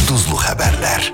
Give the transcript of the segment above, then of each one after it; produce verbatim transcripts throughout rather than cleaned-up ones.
Ulduzlu Haberler.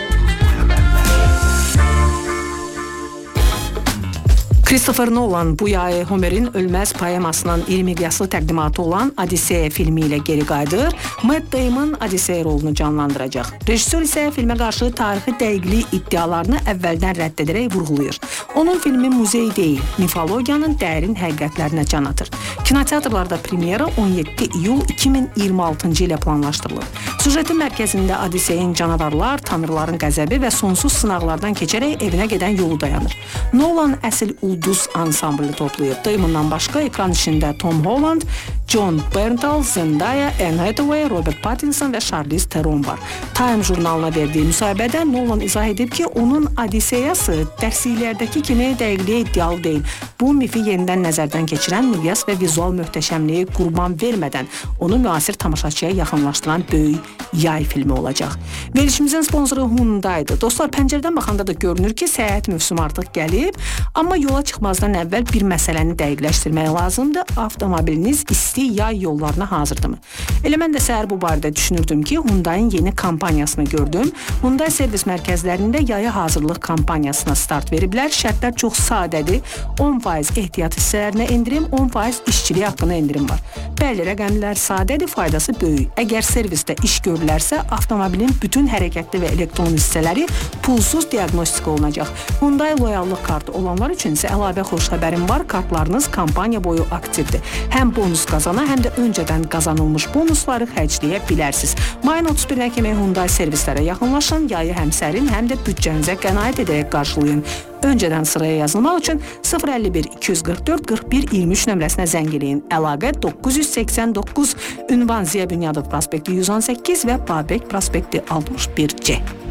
Christopher Nolan bu yay Homer'in Ölməz poemasının iri miqyaslı təqdimatı olan Odiseya filmi ilə geri qayıdır. Matt Damon Odiseya rolunu canlandıracaq. Rejissor isə filmə qarşı tarixi dəqiqlik iddialarını əvvəldən rədd edərək vurğulayır. Onun filmi muzey deyil, mifologiyanın dərin həqiqətlərinə can atır. Kinoteatrlarda premyera on yeddi iyul iki min iyirmi altıncı ilə planlaşdırılır. Sujetin mərkəzində Odiseyin canavarlar, tanrıların qəzəbi və sonsuz sınaqlardan keçərək evinə gedən yolu dayanır. Nolan əsl ulduz ansamblını toplayıb. Damondan başqa ekran işində Tom Holland, Jon Bernthal, Zendaya, Anne Hathaway, Robert Pattinson və Charlize Theron var. Time jurnalına verdiyi müsahibədə Nolan izah edib ki, onun Odiseyası dərsliklərdəki kimi dəqiqliyə iddialı deyil. Bu mifi yenidən nəzərdən keçirən miqyas və vizual möhtəşəmliyi qurban vermədən onu müasir tamaşaçıya yaxınlaşdıran böyük yay filmi olacaq. Verilişimizin sponsoru Hyundai'dir. Dostlar, pəncərədən baxanda da görünür ki, səyahət mövsümü artıq gəlib, amma yola çıxmazdan əvvəl bir məsələni dəqiqləşdirmək lazımdır. Avtomobiliniz isti yay yollarına hazırdırmı? Elə mən də səhər bu barədə düşünürdüm ki, Hyundai'nin yeni kampaniyasını gördüm. Hyundai servis mərkəzlərində yaya hazırlıq kampaniyasına start veriblər. Şərtlər çox sadədir. on faiz ehtiyat hissələrinə endirim, on faiz işçiliyi haqqına endirim var. Bəli, rəqəmlər sadədir, faydası böyük. Əgər servisdə iş görülərsə, avtomobilin bütün hərəkətli və elektron hissələri pulsuz diaqnostika olunacaq. Hyundai loyallıq kartı olanlar üçün isə əlavə xoş xəbərim var. Kartlarınız kampaniya boyu aktivdir. Həm bonus qazana, həm də öncədən qazanılmış bonusları xərcləyə bilərsiniz. Mayın otuz birinə kimi Hyundai servislərə yaxınlaşın, yayı həm sərin, həm də büdcənizə qənaət edərək qarşılayın. Öncədən sıraya yazılmaq üçün sıfır əlli bir iki yüz qırx dörd qırx bir iyirmi üç nömrəsinə zəng eləyin. Əlaqə doqquz yüz səksən doqquz, ünvan Ziya Bünyadov prospekti yüz on səkkiz və Babək prospekti altmış bir C.